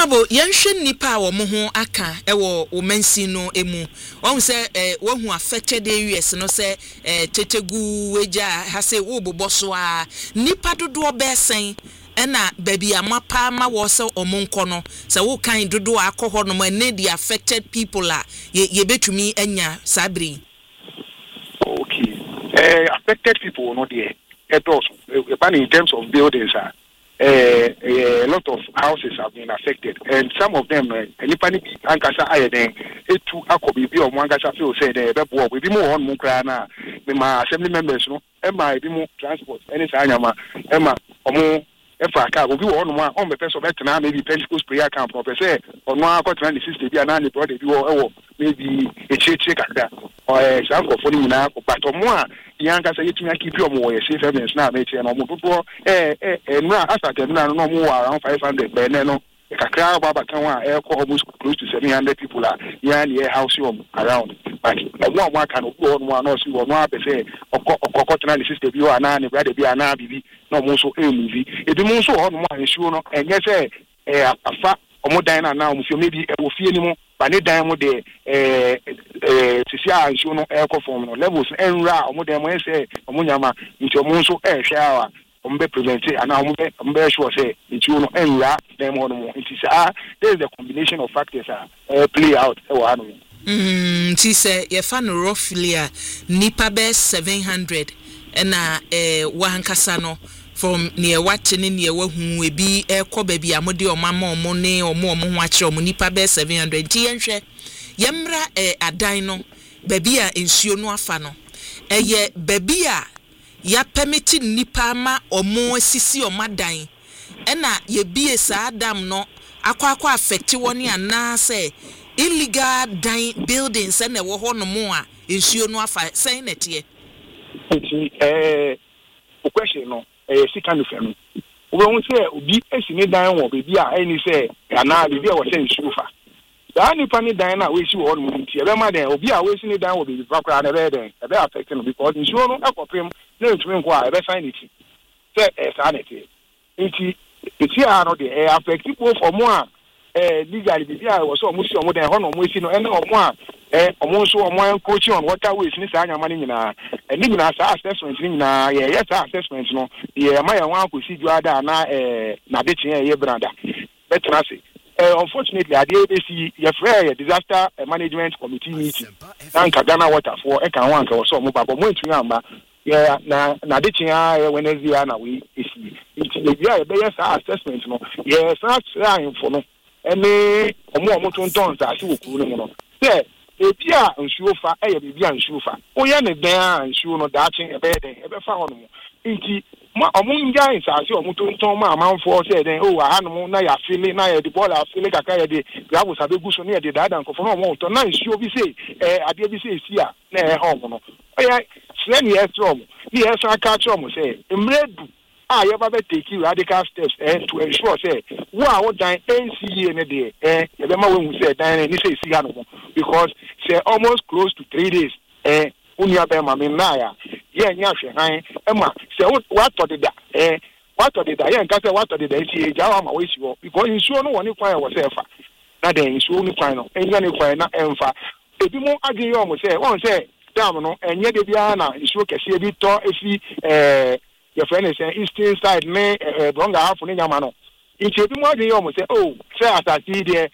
Honorable, yɛnhwɛ nipa wo mo ho aka ɛwɔ wo mansi no emu. Wɔn sɛ wo hu affected areas no sɛ tetegu weja ha sɛ wo bobɔ so a nipa dodo bɛsen ɛna baby amapa ma wo sɛ omonko no sɛ wo kan dodo akɔhɔ no ma the affected people a ye betumi anya sabri. Okay. Affected people no there. In terms of buildings a lot of houses have been affected, and some of them anybody ankasa ayeden etu akobi bi o mo ankasa feel say dey be bo we bi mo on mo kra na my assembly members no e ma bi mo transport any sa anyama e ma omo efa car obi wo on mo on be person be tena maybe Pentecost prayer camp no say ono akotena the sister bi na ni brother bi wo maybe a church kakra or sanko for ni na but omo a yankasa yetumi akipi omo wo safe evidence na me tie no omo dodo no after na no mo around 500 be no kakra baba kan wa almost close to 700 people are near house around but one can go on no see one be say okotena the sister bi o na ne brother bi na bibi no mo so movie e bi mo so on mo ansuo no enye say afa omo dan na na omo fie maybe e wo fie ni mo ba ne dan mo de sisi ansuo no form no levels enra omo dan mo say omo nyama nti omo so hwe awa ombe prevent and ombe sure say it will not end them on it is there is a combination of factors play out she say ye fan roughly nipa be 700 na wahankasa no from near watching near wahu we be ko baby amode omama omo ne omo ho ache omo nipa be 700 ti yenhwe yemra adan no baby a ensuo no afa no eye baby a ya permit nipa ma omo sisi omadan ena ye bie sa adam no akwa affect woni ana say illegal dan buildings na wo ho no mo a ensuo no afa say na tie o question no sika no fe no we won say obi esini dan wo bebi a eni say ana bebi a wo say ensuo fa da nipa ni dan na we si wo no ntie be ma den obi a we esini dan wo bebi fakra na be den e be affect no because ensuo no akopem na ntumi nko a ebe sign it say sanity nti eti a no de affect people for more legally be a was almost omo den ho no mo esi no ene omo a omo so omo coaching on waterways ni sa anyama ni nyina eni nyina sa assessment ni nyina ye sa assessment no ye ma ye wan akosi juada na na de chen ye branda betra say unfortunately ADAC ye free disaster management committee meeting anka Ghana water for e kan wan ka so omo babo mo ntumi amba yeah na de chen Wednesday na we esi nti le bia ye be sa assessment no ye sa try info no ene omo tonton sa si wokuru no no say ebi a nsuo fa eye bebi a nsuo fa oye ne dan a nsuo no da chen ebe den ebe fa ho no nti ma omo nja insase omo tonton ma amanfo say den o ha no na ya fili na ya de ball a fili kaka ya de grabo sabe guso na ya de dada nkofo no omo to na nsuo bi say ade bi say si a na e ho no oye sle ni e trom ni e sa ka trom say emredu you ever take radical steps to ensure say what dan NCA ne de you be ma we say dan ni say si ha no because say almost close to 3 days unia be ma me na ya ye nya hwe han ma say what to the da what to the da ye nka say what to the da NCA ja wa ma we si wo because insuo no woni kwan wo say fa na den insuo ni kwan no enya ni kwan na emfa ebi mo adwen yo mo say won say dam no enye de bia na insuo kese bi to efi your friend is eastern side me bronga half ni nyama no nti ebi mo adwen yo mo say oh say asasi de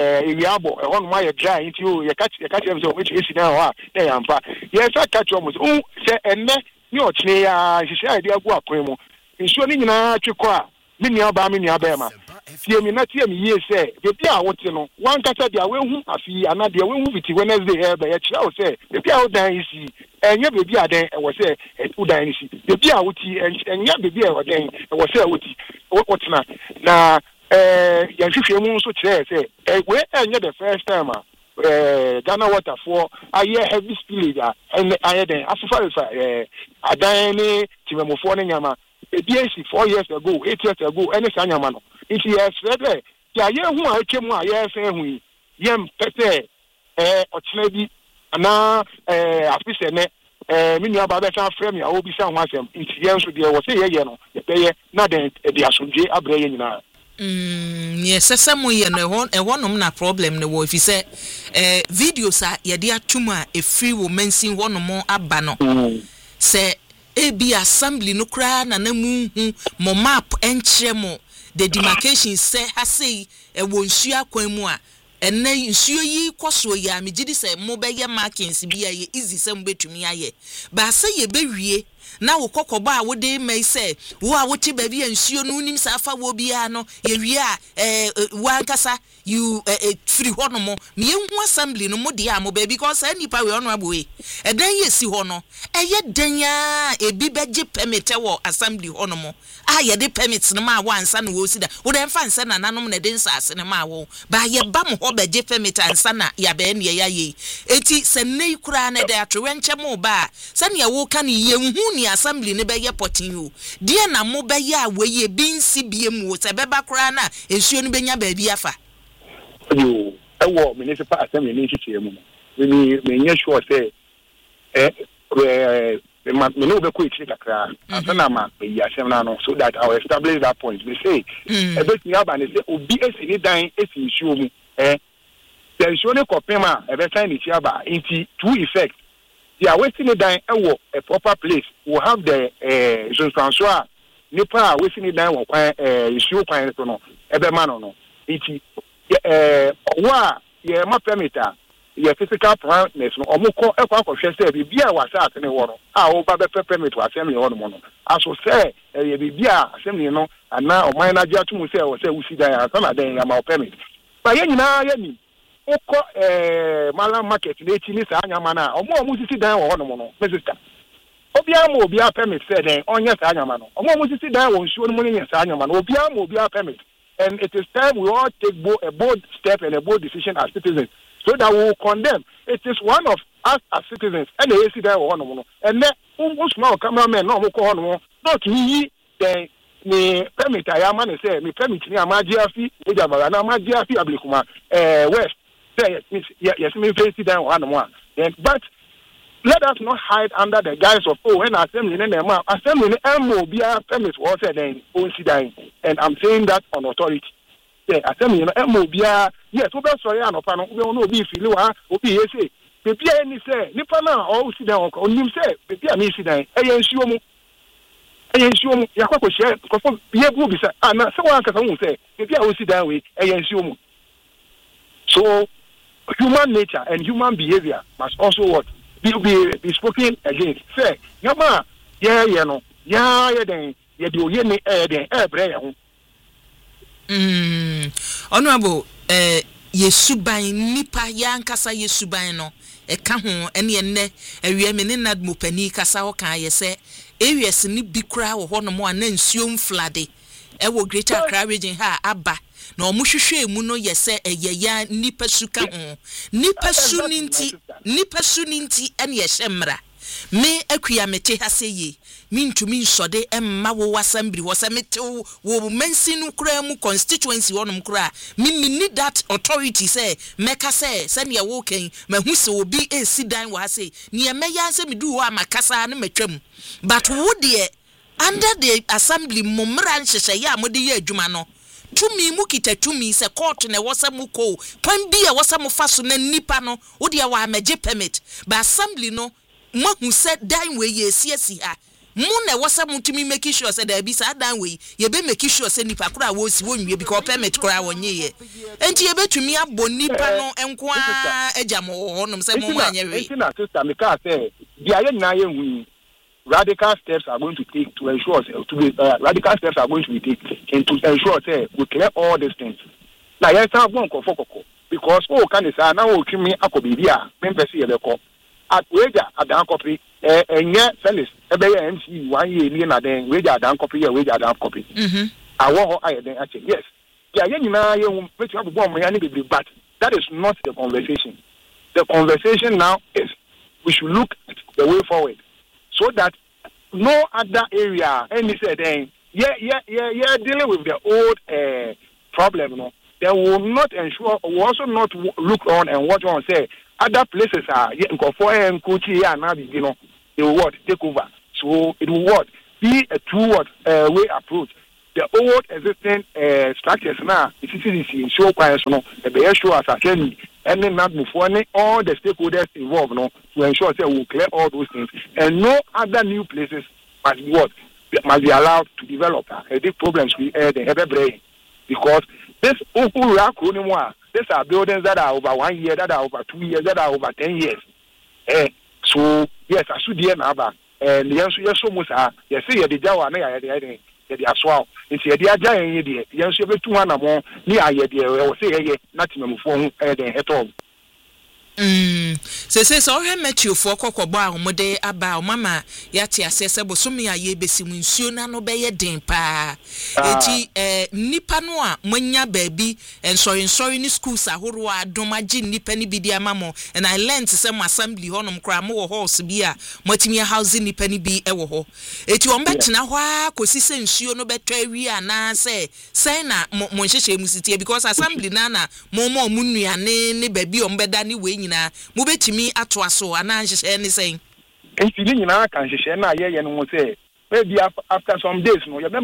ewiabo e hono ma ye dry nti o ye catch em say o mechi esi na ho a na ya mpa ye say catch o mo say enne ni o chine ya hihia ide agu akwan mu nsuo ni nyina twekọ a me nua ba ma tie mi na tie mi ye say bebi a wote no wan kasa dia we hu afi ana dia we hu fiti Wednesday be ye kira o say bebi a odan isi enye bebi a den e wo say odan isi bebi a woti enye bebi a odan e wo say woti wotena na ya hwehwe mu so kire say we enye the first time Ghana water for aye heavy spillage and aye den afufa adan ni timemofo ne nyama BAC 4 years ago, 8 years ago, any sanyamano. If he has said, yeah, who I came on, yes, and yem pete, or maybe, and now, after me, many about that frame, I will be some myself. It's yes, with the was a no, the pay, not the Asunji, Abrayana. Yes, sesamo ye no ehonum na problem no wo if say videos a ye de atuma e free woman sin honom aba no say e bi assembly no kra na namu mo map enkyere mo the demarcation say ha say e wo nsu akwan mu a enne nsuo yi kwaso ya megidi say mo be ye markings bia ye easy say mo betumi aye ba say ye bewie na wo kokoba a wo de mai say wo a wo ti ba bia nsuo no nim sa fa wo bia no ye wie a wa nkasa you free honomo me hu assembly no mo de a mo ba because any pa we ono aboe edan ye si ho no eye dan ya ebi beje permit wo assembly honomo a ye de permits no ma wa ansa no wo si da wo de fa ansa na nanom na de nsase no ma wo ba ye ba mo ho beje permit ansa na ya ba ne ya ye eti se nei kura na de atwenche mo ba se ne wo ka ne ye hu ni assembly ne be ye potin o de na mo be ya we ye bi nsi biem wo se be ba kura na ensuo no benya ba bi afa yo ewo municipal assembly ni chiche mu me nye sure say me no be ko ichi kakra asana ma be ya sem na no so that I will establish that point. We say e be ti aba ne say obi esi ni dan esi nsuo mu the nsuo ne kopema e be sign ni ti aba into two effects. They are wasting it down a proper place. We have the François Nipa wasting it down issue kwan so no ebe man no iti wa ye ma permitter ye physical proudness no omukọ ekwa kwhwe say bibia wasa atene wo no a wo ba be permit wa asem ye wo no no aso say ye bibia asem ni no ana o man na gya tum say wo say wusi dan asana dan ya ma permit ba ye nyina ye ni oko mala market na eti ni sa anyama na omo sisi dan wo no no my sister obia permit say den onye sa anyama no omo sisi dan wo nsuo no mo nye sa anyama no obia permit. And it is time we all take a bold step and a bold decision as citizens so that we will condemn. It is one of us as citizens and the AC there one no and then small cameraman no mo ko no not he the permit I am say me permit ni amajiafi o jabara na amajiafi ablikuma west say yes me face there one no but let us not hide under the guise of when assembly permit was said then and I'm saying that on authority. Yeah, assembly yes, we sorry and we no be feel obi say baby any say nipa na all sit down on him say baby me sit down ensure mu yakwa share because be able be say na say one kasa won say baby all sit down we ensure mu. So human nature and human behavior must also what be spoken against. Say, yama, no, then, ye do ye ni den brand. Honorable, Yesubai nipa yankasa Yesubai no, ka ho ene awie me ne nad mo pani kasa ho kan ye se areas ni bi kra wo ho no mo ana nsuo mflade e wo Greater Accra region ha aba na omuhwehwe mu no yese eyeya nipa suka ho nipa su ninti ene ye hyemra me akua mete ha seye mintumi nsode emma wo assembly wo se mete wo mensinu kra mu constituency wonom kra me need that authority say meka say ne wo ken mahu se obi esidan wa say ne meya se medu wo amakasa ne matwam but wo de under the assembly momra nhyehyɛ ya mode ye adwuma no tumi mu kita tumi se court na wasa mu ko kwan bi a wasa mu fa so na nipa no wo de wa amagye permit ba assembly no mahu se dan we ye siesi ha mu na wasa mu tumi make sure say da bi sa dan we ye be make sure say nipa kura wo si wonwie because permit kura wonye ye enti ye betumi abɔ nipa no enko a agya mo honom se mo anya we enti na sister me ka say dia ye na ye hu radical steps are going to take to ensure radical steps are going to be taken and to ensure we clear all these things. Now, yes, I'm going to go because can say now we can make a copy at wager at the copy and yet Felix MC 1 year near then wager at the copy wager down copy. I want I actually yes. Yeah, but that is not the conversation. The conversation now is we should look at the way forward. So that no other area, and he said, dealing with the old problem, no, they will not ensure, will also not look on and watch on. Say other places are for and Kuchi and now they will what take over. So it will what be a true way approach. the old existing structures now, if you see in show quiet, no, the show as a training, and then not before all the stakeholders involved, no, to ensure that we'll clear all those things, and no other new places must be allowed to develop. These problems we the heavy brain, because this these are buildings that are over 1 year, that are over 2 years, that are over 10 years. So yes, I should hear now, and yes, so much. Yes, see the Jawa, the aswal. It's the Aja, yes, you have 200 more near or say, nothing for at all. Says all her met you for Cocoba, Mode about Mama Yati assessor, Bosumia ye besimunsiona no be a dimpa. Nipanoa, Munya baby, and sorry in schools, Ahurua, Domaji, Nipeni Bidia Mamo, and I learned to some assembly honum cramo horse beer, Motimia housing Nipeni be ewo. It you bet now, Cosisa and Shio no better na say, Sana Monshe Musity, because assembly nana, Momo Munia, ne baby on bedani way. Mubetimi atwaso ananhye anything enti ni nyina kan hye na ye no say maybe after some days no you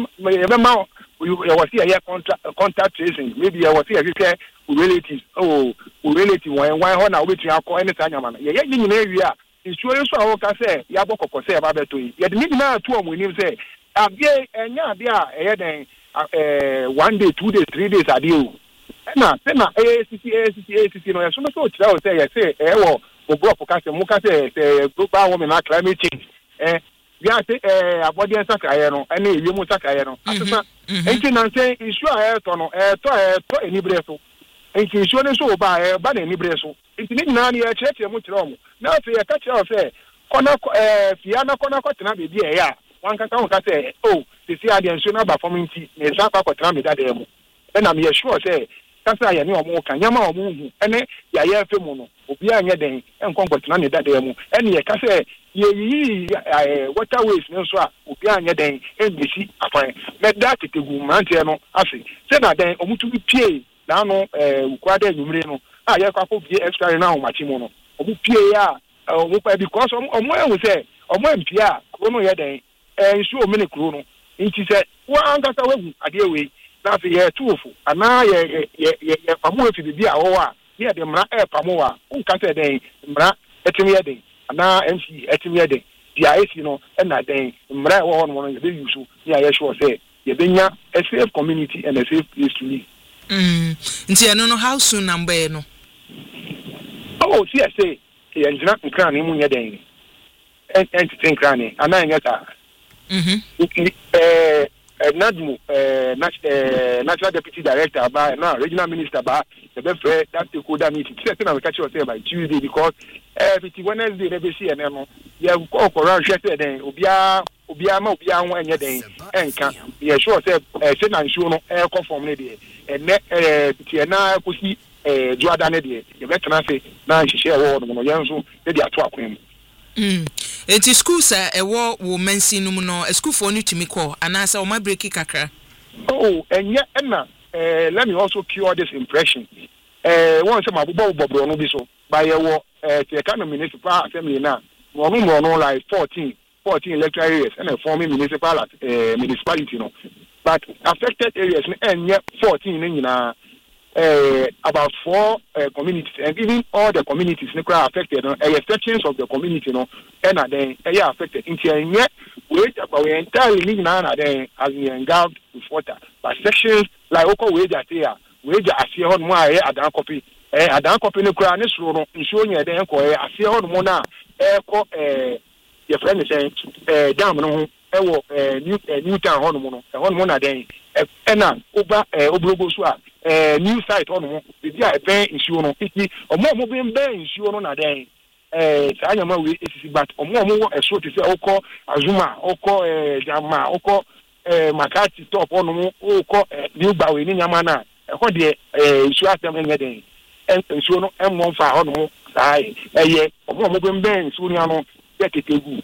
was here contact tracing maybe you was here relatives relative one ho na obetumi akọ anything nyama na ye nyina ewia insurance so awo ka say ya bokoko say ba beto yi ye de ni nyina atu omunim say abie enya ade a eye den 1 day 2 days 3 days ade o na ACC no so so tira o say say wo group ka say mu ka say global warming na climate change we are say abodi ensakaye no ene ewemu sakaye no asesa enti na say issue a to no to enibre so enti issue ne so ba na enibre so enti ni na ya chete mu tira o na say ya ka tira o say kona fia na kona kwatena be bi e ya wan ka ka say oh this year the issue na performing ti na sa kwatena be da dem na me sure say kasa ya ni omo kan yama omo hu ene ya ye fe mu no obi anya den enkonkotena ne dada mu ene ye kasa ye yi waterways no so a obi anya den enbisi afan me da tetegu mante no ase se na den omutu bi pie na no ukwada nyumre no a ye kwako bi extra na o machi mu no omu pie ya omu pa because omo ehu se omo empia ko no ye den nsu o mene kuro no nti se wa angasa wagu ade we na se ye tuofu ana ye pamu efi bibia wo a ye de mra pamu a unka se den mra etimi ye den ana MC etimi ye den dia esi no na den mra wo ho no ye be yusu ya ye sure say ye benya a safe community and a safe place to live. Nti eno no how soon number no? Oh, see I say ye njina nkran ni mu ye den entity nkran ni ana nyata. Nadmu National Deputy Director by now Regional Minister by the best that stakeholder meeting. Say na we catch yourself by Tuesday because everything Wednesday they be see and no you go around share then obia ma obia ho enye den enka ye sure say na nsuo no conform ne de tie na kosi juada ne de ye betena say na nhihye wo no ye nso de ato akwem. Enti schools wo mensi no no school for no timi call anasa o ma break kakra. Oh, and let me also cure this impression. Once my bobro no bi so by your kind of municipal assembly now. No like 14 electoral areas and forming municipality no. But affected areas and yet 14 in about 4 communities and even all the communities are affected sections of the community and then are affected in yet we entirely then as we engulfed with water but sections like oko we just here we just see on more adan copy no kra ne suro no nsuo nya den ko asie on mo na your friend is saying dam no new town on mo na den ena oba obrogo so a new site on mo bi a ben nsuo no tiki omo ben nsuo no na den saa nyama we esisi but omo eso ti se okọ azuma okọ jama okọ makati top on mo okọ new bawe ni nyama na ekọ de nsuo atem enye den nsuo no emmo fa on mo saa eye omo ben nsuo ni ano ye ketegu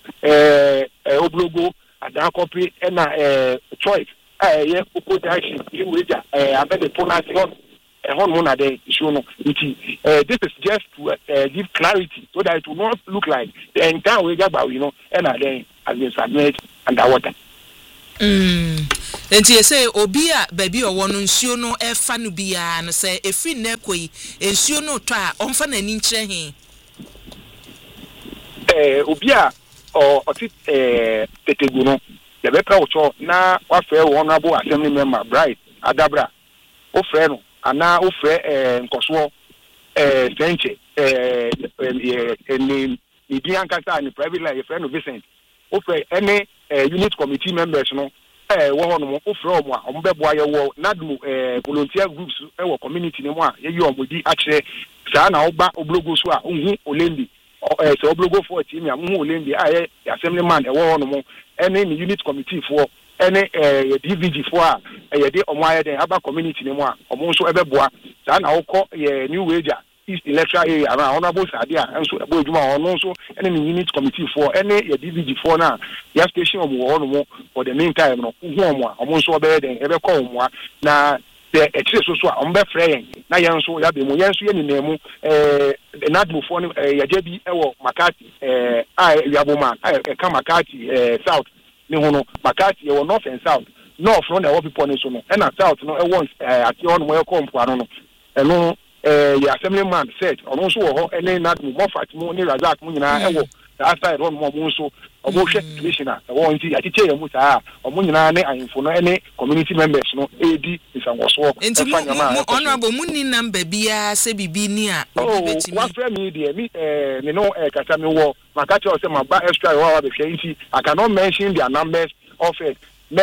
obrogo adan copy na choice ye okodashi iweja abede ponation hormone dey issue no this is just to give clarity so that it will not look like the entire way gaba and then as been submerged underwater. enti ese obi a baby owo no nsuo no efa no bia no se efi na ekoi nsuo no to a omfa na ni nkyere he obi a oti tetegu no ye be pra wo na wa fe honorable assembly member Bright Adabra o frɛ no ana o frɛ nkoso Senche ni bi ankasa ni private life frɛ no Vincent o frɛ any unit committee members no wo ho no o frɛ omo a omo beboa ye wo nadu volunteer groups e wo community ni mo a ye omodi akere saa na oba oblogo so a ohu olendi so oblogo for team ya ohu olendi a ye assembly man e wo ho no mo any unit committee for any DVG for a ye de omo aye den aba community ni mo a omo so ebeboa saa na wokɔ ye new wager East electoral area around honorable Sadia and so ebo eduma ono so any unit committee for any ye DVG for na ya station omo no for the meantime no hu omo so be den ebe call omo na the extra so a omo be frɛ na yen so ya be mo yen so ye ni nemu nadmo for ya jebi ewo Makati Yaboma ka Makati south ni hono Makati e wo north and south north no na wo people ni so no and south no e won ati on mo e ko mpoano no eno ya assemblyman said ono so wo ho ene nadmo Mofat mo ni Razak mo nyina ewo outside one mo so obo hwe commissioner e wo nti atiche ya mu saa omo nyina ne ahemfo no ene community members no edi isanwoso enti mo honorable munni number bia se bibi ni a obi betimi wa frɛ me de me me no kata me wo maka tell say my ba extra wa be hwe nti I cannot mention their numbers of it me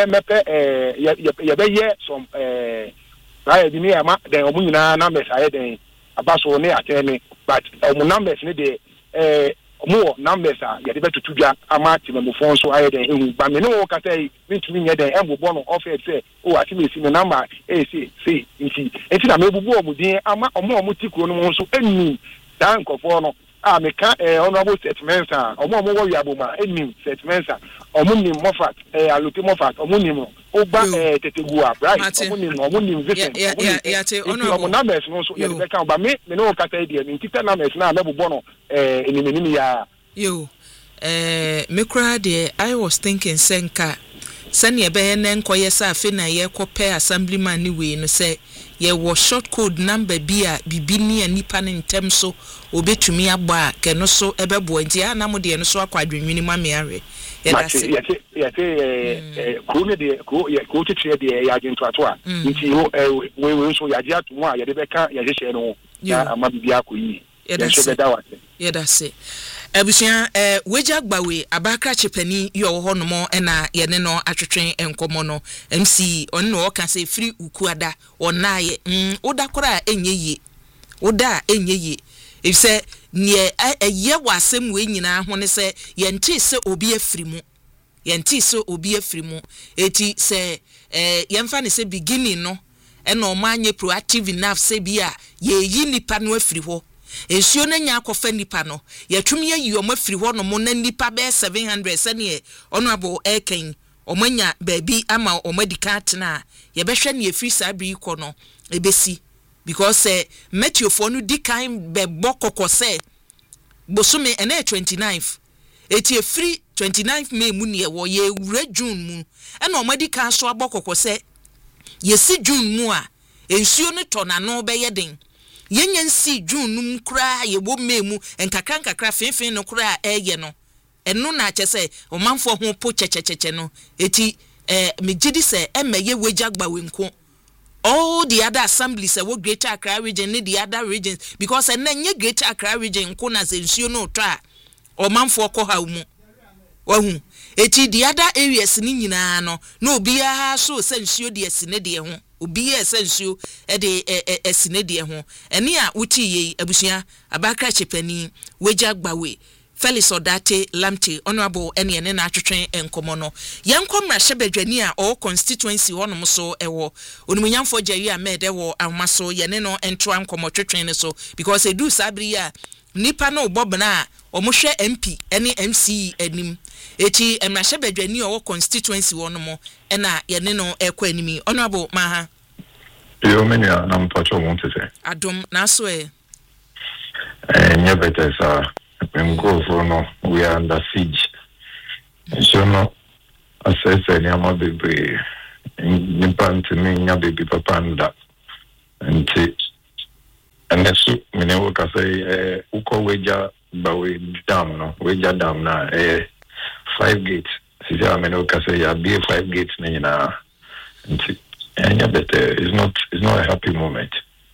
ye be ye some right bi ni ama den omo nyina numbers aye den abaso ne atene but omo numbers ne de more numbers are ya debe to dwa ama timamofo so aye den ehu ba me no ka say mentumi nye den embobo no offer say o ati me si me number say nti na mebubu omudin ama omo tikuro no so enu dan nkofo no a me ka honorable statements a omo wo Yaboma enu statements a omo ni Mofat alote Mofat omo ni mo oba tetegu a Bright omo ni Vincent ya te omo numbers no so ya debe kan ba me no ka say de me tita numbers na mebubo no enimeni ya yo me kra de I was thinking senka sani ebe ne nkoye sa afi na ye kope assemblyman ni we no say ye wo short code number bia bibini anipa ne ntem so obetumi agba ke no so ebebo nti ana mo de no so akwadwenwini ma me are ye da se ye te ko ne de ko ye ko tete de ya agento ato a nti we so ya dia to mo a ye de beka ye hye no ya ama bibia akoyi ye da se abusia weja gbawe abakra chepani yo ho no mo na ye ne no atwetwen enkomo no MC on no ka say free ukuada onaye oda kora enyeye oda enyeye ifse ne eye wasem we nyina ho ne se ye nti se obi afiri mu eti se ye mfa ne se beginning no na o manye proactive enough se bia ye yi nipa no afiri ho ensuo na nya akofa nipa no yatwumi ayi omo afiri ho no mo na nipa be 700 sene honorable eken omanya baabi ama omadika atena ye behwe ne afiri sabri ko no ebesi because Matthew for no dikan be bokoko se bosome ene 29 eti afiri 29 May mu ne wo ye wura June mu ena omadika so abokoko se yesi June mu a ensuo ne tona no be yeden yenyen si June num kura ye bo memu enkakra fenfen no kura eye no eno na kyese omanfo ho po chechecheche no eti megidi se emeye weja gbawe nko all the other assemblies wo Greater Accra region ne the other regions because enye Greater Accra region nko na zensuo no to a omanfo ko ha mu wahu eti the other areas ni nyina no na obi a so sensuo de asine de ho obi esensuo de esine de ho ene a wuti ye abusua abakra chepani weja gbawe Felix Odate Lamte honorable ene na atwetwen enkomo no yenkomra hyebadwani a all constituency honom so ewo onumunyamfo jari a mede wo amaso yene no entro ankomo twetwen ne so because edu sabri a nipa no bobna a omohwe MP ene MC anim eti emra hyebadwani all constituency honom ena yene no ekwa animi honorable maha yo menya na mpacho won tete adom na so nye better sir we are under siege. So no assess any amount of nipa ntimi nya baby papa nda nti enesu mene wo ka say uko weja bawe dam no weja dam na 5 gates sisi amene wo ka say ya be 5 gates na nyina nti enya better is not a happy moment.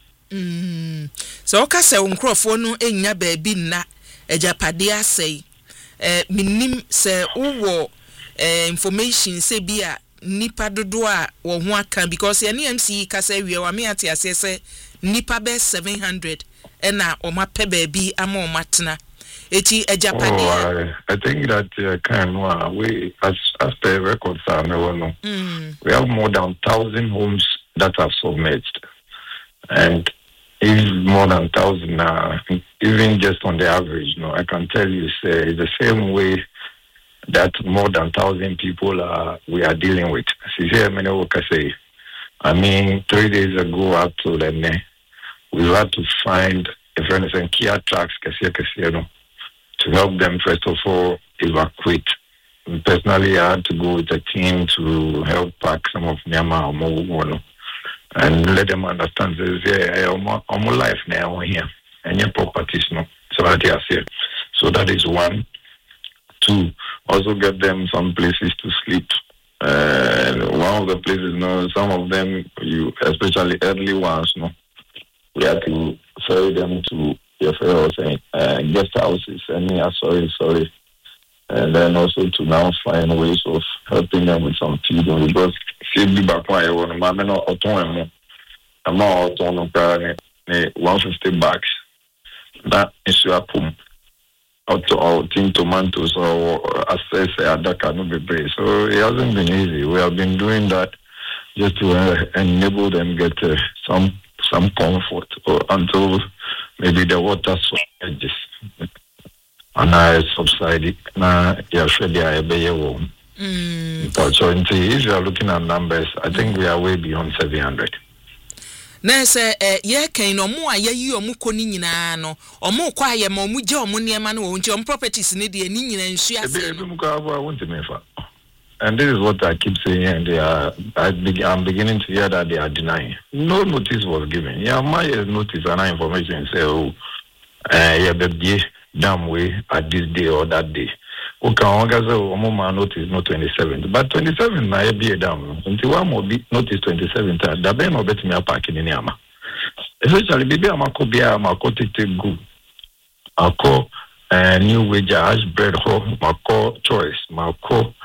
So ka say unkrofo no enya baabi na ejapade asai minim say wo information say bia nipa dodo a wo ho aka because any MC ka say we wa me ate ase say nipa be 700 ena o ma pe baabi ama o matena eti ejapade. I think that we as per records are no we have more than 1,000 homes that are submerged, and even more than 1,000 even just on the average, I can tell you it's the same way that more than 1,000 people we are dealing with. I mean, 3 days ago up to the we had to find a friend and Kia trucks to help them first of all evacuate. Personally, I had to go with a team to help pack some of Myanmar and let them understand I'm life now here and your properties no. So that is 1. 2, also get them some places to sleep. One of the places, some of them, especially early ones, we have to ferry them to guest houses. Sorry. And then also to now find ways of helping them with some feeding because back when I want to I'm not 150 bags. That is your pum. Or tomatoes or assess adaka no be. So it hasn't been easy. We have been doing that just to enable them get some comfort until maybe the water surges and I subside. Now you're sure they are so if you are looking at numbers, I think we are way beyond 700. Na se ye kan no mo ayi omu koni nyina no omu kwa aye ma omu je omu niema no wonche om properties ne de ni nyina nsu ase and this is what I keep saying and I'm beginning to hear that they are denying. No notice was given. Yeah, my notice and information say yeah be damn way at this day or that day. Okay, my notice not 27th, but 27th na be a dam. Until one more notice 27th, that be no bet me parking in Yama. Especially baby Amakobia, Makoti good. Mako new wage ash bread home, Mako choice, Mako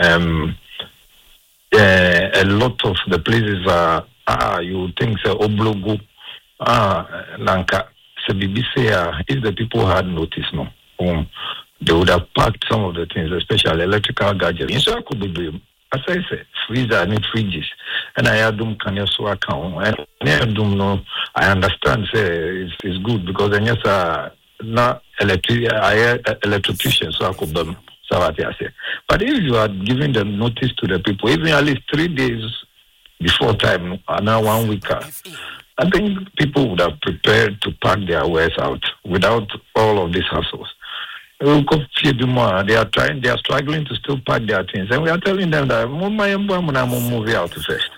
a lot of the places are you think say Oblogo Nanka se BBC if the people had notice no. They would have packed some of the things, especially electrical gadgets. So I could be doing, as I said, freezer need fridges. And I had them can also account. And I don't know. I understand. Say it's good because then yes, not electrician. So I could them. So what I say. But if you are giving the notice to the people, even at least 3 days before time, now 1 week, I think people would have prepared to pack their wares out without all of these hassles. They are struggling to still pack their things, and we are telling them that move out first.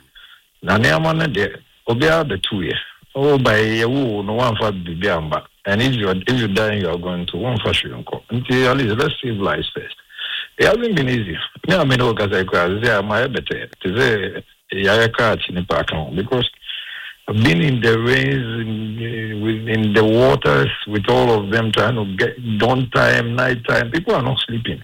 The 2 years. Oh, by no one for the and if you die, you are going to one for sure. Until at least let's save lives first. It hasn't been easy. I mean, my better because I've been in the rains, in the waters, with all of them trying to get dawn time, night time. People are not sleeping.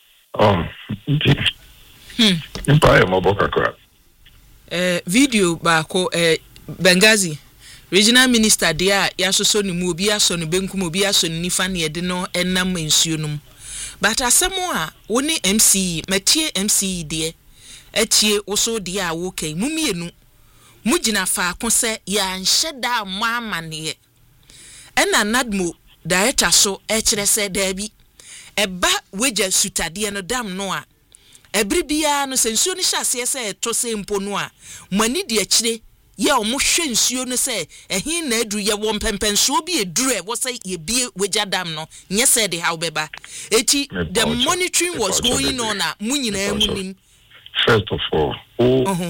Video bako Benghazi regional minister there yasoso ni mu obi aso ni benkum obi aso ni nifa ne de no enam ensuo num but asemo a woni MC matie MC de atie woso de a wo kan mumienu mugina fa akose ya nheda amane ena nadmo director so kire se da bi eba weja sutade no dam no a ebribia no sensuo ni hyase se to se mpo no a mani de akire ye omo hwe nsuo no se ehin na adru ye wo mpempensuo bi edru e wo se ye bie weja dam no nye se de how beba eti the monitoring was going on a munyina amunim. First of all,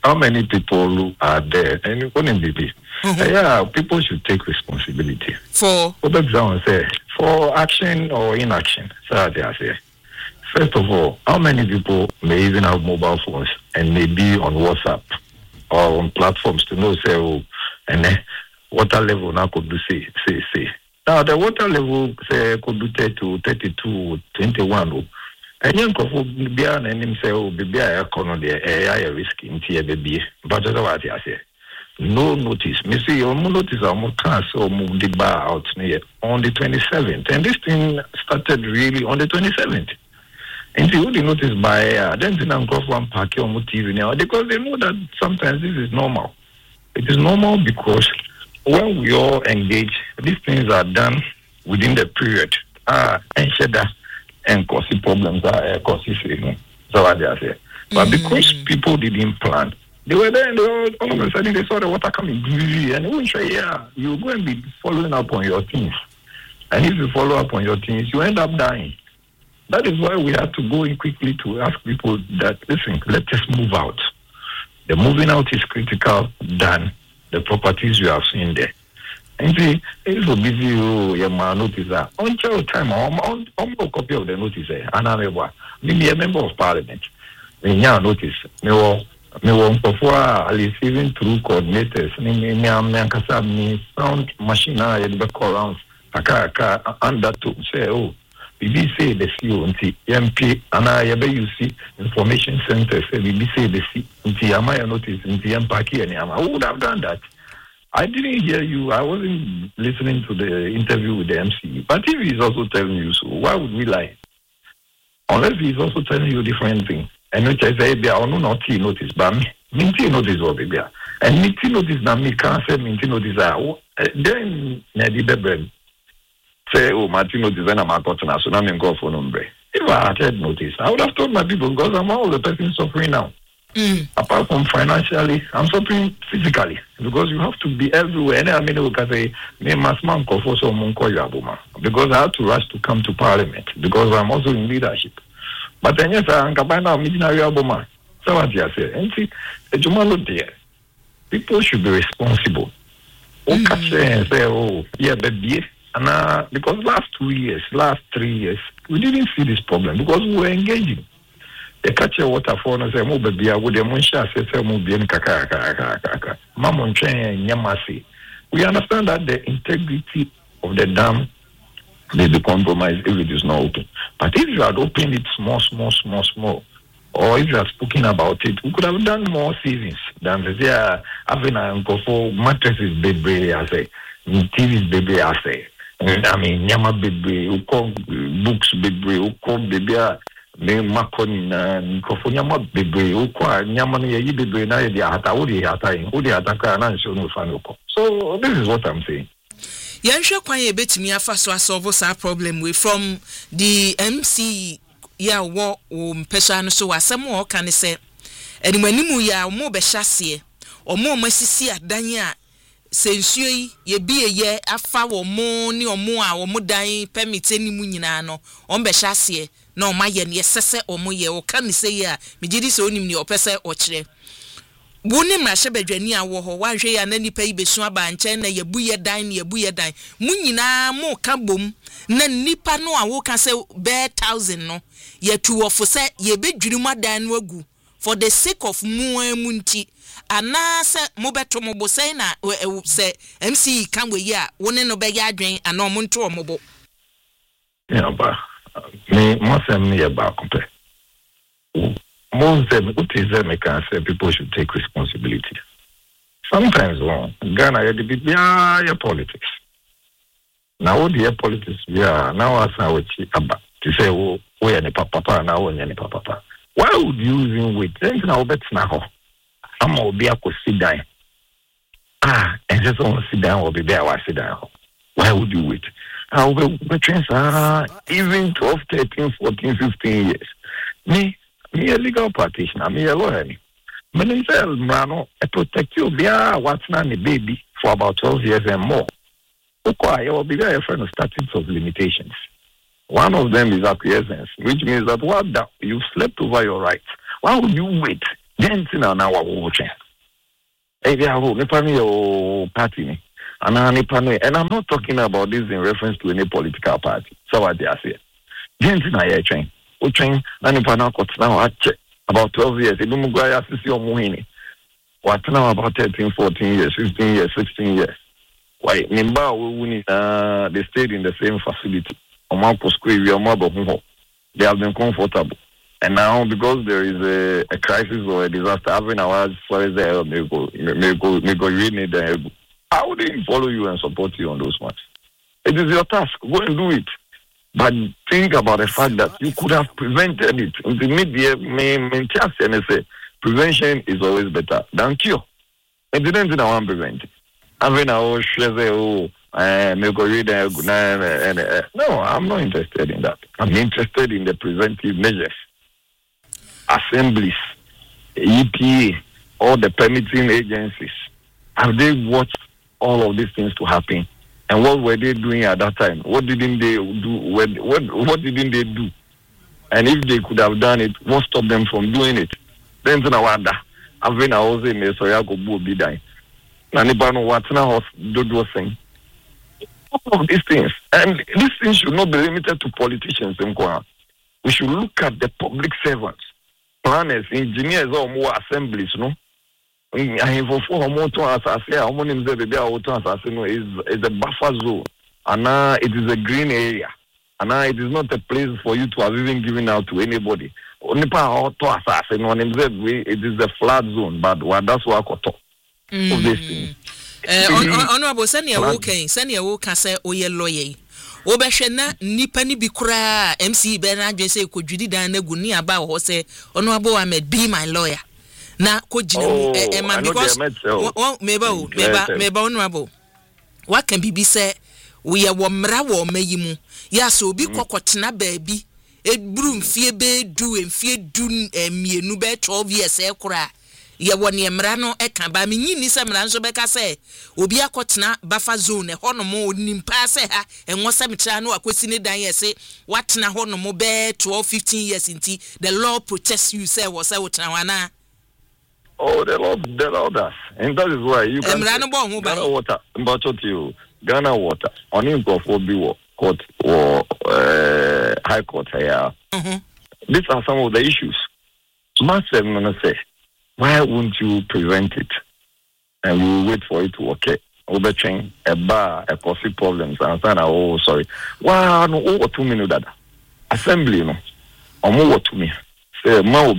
how many people are there? And yeah, people should take responsibility for example, say for action or inaction. So they say. First of all, how many people may even have mobile phones and may be on WhatsApp or on platforms to know say and water level now could do say. Now the water level say could do 30 to 32, 21. And young couple be an and say be a corner there risk in tea baby. But that's what I say. No notice. Me see your notice or cancel move the bar out near on the 27th. And this thing started really on the 27th. And you would notice by then I'm going one park on TV now because they know that sometimes this is normal. It is normal because when we all engage, these things are done within the period. And shedder and causing problems are causing so what they say. But because people didn't plan, they were there and all of a sudden they saw the water coming and they won't say, yeah, you go and be following up on your things. And if you follow up on your things, you end up dying. That is why we have to go in quickly to ask people that, listen, let us move out. The moving out is critical than the properties you have seen there. And see, it's so busy, your man notice that. On your time, on a copy of the notice, and I'm a member of parliament. When you notice, me want at least even through coordinators, me sound machine, I call around, under to say, we say the CEO MP and I you see information centers we say the Amaya notice in the Empaki and I would have done that. I didn't hear you. I wasn't listening to the interview with the MC. But if he's also telling you so, why would we lie? Unless he's also telling you different things. And which I say there are no notice, but me notice what be there. And me notice that me can't say me notice then the say, Martino designer my cotton, so now I'm going for number. If I had notice, I would have told my people because I'm all the person suffering now. Apart from financially, I'm suffering physically because you have to be everywhere. And I mean, you can say, because I have to rush to come to parliament because I'm also in leadership. But then, yes, I'm going to meet Aboma. So what you say? And see, people should be responsible. And say, oh, yeah, baby. And because last 3 years, we didn't see this problem because we were engaging. The catch a waterfall and say, "Mo baby, I would demonstrate say mo be kaka. Mamon train nyamasi." We understand that the integrity of the dam may be compromised if it is not open. But if you had opened it small, or if you had spoken about it, we could have done more seasons than having an uncle for mattresses baby, I say, TVs baby, I say. I mean, Yama baby, who call books baby, who call baby, name Macon, Kofunyama baby, who call Yamani baby, Nayata, Udi Ataka, and so no Fanuko. So, this is what I'm saying. Yansha Kwaye bet me a fast solve our problem with from the MC. Ya wo mpesa no so asem wo kan se enimanimu ya mo be hyase o mo masisi adan a sensuo yi ye bieye afa wo mo ni o mo a wo mo dan permit enimu nyina no o be hyase na o maye ne sese o mo ye o kan se ya megidi se onim ni o pese o kire woni mrahye badwani a wo ho wanhwe ya na nipa yi besu aba nchen na yebu ye dan mu nyina mo ka bom na nipa no a wo ka se be 1000 no ye tu ofo se ye bedwiri mu dan no agu for the sake of mu nti ana se mo beto mo bo se na se MC kan we ya woni no be ya adwen ana mo nto mo bo ya ba me mo se me ya ba kompe most of them can say people should take responsibility. Sometimes, Ghana, you politics. Now, all the politics, now as I would to say, oh, we are the papa, now we are the papa. Why would you even wait? Then I'll bet now. I'm going to be able to sit down. And just want to sit down or be there while I sit down. Why would you wait? I'll be even 12, 13, 14, 15 years. Me a legal practitioner, me a lawyer. Meninzel Mano, I protect you, what's not a baby for about 12 years and more. Okay, I will be very friend of statutes of limitations. One of them is acquiescence, which means that you've slept over your rights. Why would you wait Dancing on our watching. Party. And I'm not talking about this in reference to any political party. So what they are saying. Dancing on your train. We train and now I check about 12 years. It don't go to see your money. What now about 13, 14 years, 15 years, 16 years. Why? Nimba they stayed in the same facility. They have been comfortable. And now, because there is a crisis or a disaster, having our forest there, I wouldn't follow you and support you on those ones. It is your task. Go and do it. But think about the fact that you could have prevented it. In the media, prevention is always better than cure. And didn't want to prevent it. No, I'm not interested in that. I'm interested in the preventive measures. Assemblies, EPA, all the permitting agencies, have they watched all of these things to happen? And what were they doing at that time? What didn't they do? What didn't they do? And if they could have done it, what stopped them from doing it? Then to Nawada, I've been also in the Soyago Boobi dying. Nanibano Watna do thing. All of these things. And these things should not be limited to politicians. We should look at the public servants. Planners, engineers, or more assemblies, no? I have for more to us, I say, is a buffer zone, and it is a green area, and it is not a place for you to have even given out to anybody. Only it is a flood zone, but that's what I got of this thing. Honorable Senior Woken, Senior Woka say, oh, ye lawyer. Obeshena nipa ni bi kura MC Bernard say ko dwudi dan na guni aba ho say Honorable Ahmed be my lawyer na ko gina man because meba Honorable what can be say we are womra wo mayimu ya so bi kokotena baabi ebru mfie be du mfie du mienu be 12 years e kura ye woni emra no e kan ba me nyini se mra nso be ka se obi akotena buffer zone honomo onimpa se ha enwo se metra no akosi ne dan ye se watena honomo be 12-15 years inti the law protects you say wo se wotena wana. Oh, the law does, and that is why you can Ghana water about you Ghana water on import for be court or high court here. These are some of the issues. Massive say, why won't you prevent it? And we will wait for it to okay. Overtrain a bar, a coffee problems, and oh, sorry. Wow, no, over 2 minutes that assembly, no, or more to me. Say, man,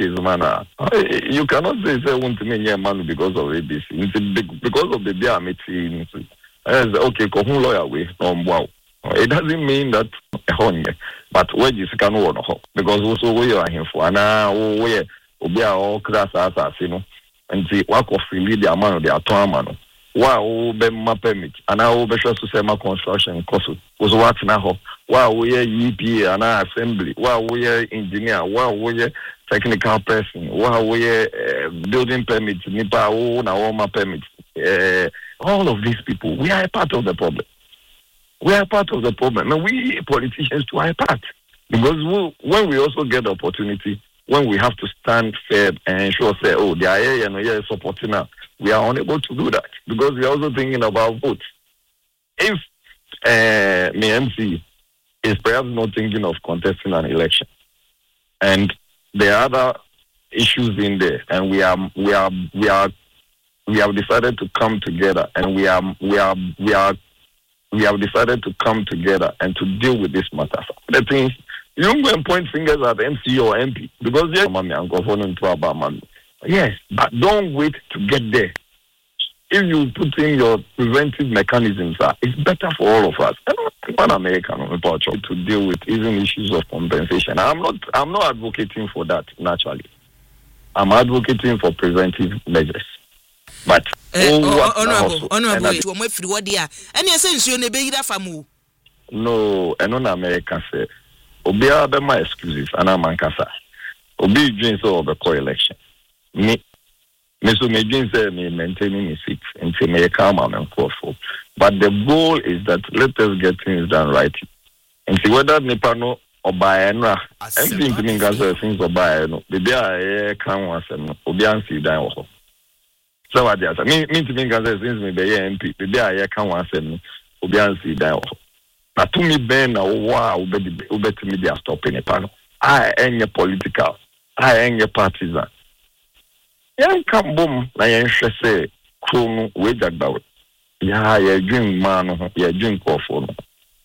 you cannot say, want to me, man, because of ABC. Because of the beer meeting. Okay, kohun lawyer way, wow. It doesn't mean that, but where you can work, because also we are here for, and we obi a all class asase no nti work of really the amount of the atoman wa o be ma permit ana o be sure to say ma construction cost was what na ho wa o ye EPA ana assembly wa o ye engineer wa o ye technical person wa o ye building permit nipa o na o ma permit all of these people we are a part of the problem. We are part of the problem, and we politicians too are a part, because when we also get the opportunity, when we have to stand firm and show say, oh, they are here and we are supporting us, we are unable to do that because we are also thinking about votes. If my MC is perhaps not thinking of contesting an election, and there are other issues in there, and we have decided to come together, and we have decided to come together and to deal with this matter. The things. You don't go and point fingers at MC or MP because yes, but don't wait to get there. If you put in your preventive mechanisms, it's better for all of us. I'm American to deal with even issues of compensation. I'm not advocating for that naturally. I'm advocating for preventive measures. But honorable, no, and on American say. Obi be my excuses and I'm Mankasa. Obi dreams of the co-election. Me so me dreams me maintaining my seat until me calm and for. But the goal is that let us get things done right. And see whether Nepano obayenra everything to me can say things obayeno baby I can want some obi ansi dan wo so what there me to me can say things me be MP baby I can want some obi ansi dan wo na to me ben na wo obeti me dia stop in pano I any political I any partisan yan kan bom na yan hwese krom we jagbawo ya dream man no ya dream kofo no